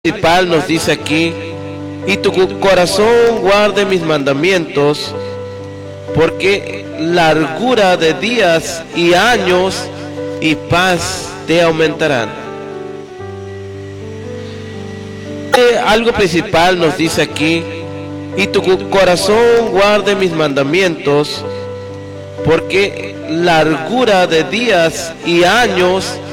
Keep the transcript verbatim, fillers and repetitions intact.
Principal nos dice aquí, y tu corazón guarde mis mandamientos, porque largura de días y años y paz te aumentarán. Eh, algo principal nos dice aquí, y tu corazón guarde mis mandamientos, porque largura de días y años